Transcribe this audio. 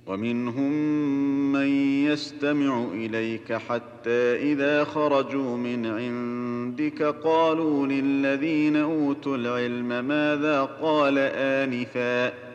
ومنهم من يستمع إليك حتى إذا خرجوا من عندك قالوا للذين أوتوا العلم ماذا قال آنفا